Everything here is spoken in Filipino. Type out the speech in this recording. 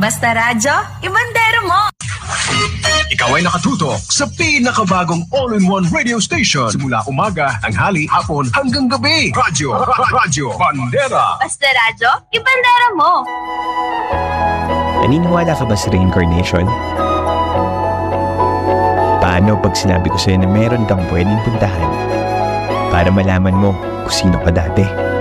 Basta radyo, ibandero mo! Ikaw ay nakatutok sa pinakabagong all-in-one radio station. Simula umaga, tanghali, hapon, hanggang gabi. Radyo Bandera. Basta radyo, ibandero mo! Naniniwala ka ba sa reincarnation? Paano pag sinabi ko sa'yo na meron kang pwedeng puntahan para malaman mo kung sino ka dati?